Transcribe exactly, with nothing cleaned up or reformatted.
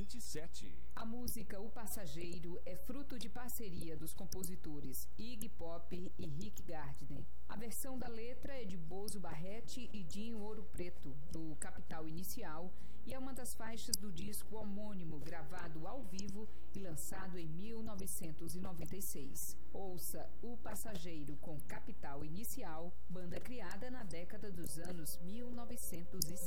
vinte e sete. A música O Passageiro é fruto de parceria dos compositores Iggy Pop e Rick Gardner. A versão da letra é de Bozo Barrete e Dinho Ouro Preto, do Capital Inicial, e é uma das faixas do disco homônimo, gravado ao vivo e lançado em mil novecentos e noventa e seis. Ouça O Passageiro com Capital Inicial, banda criada na década dos anos mil novecentos e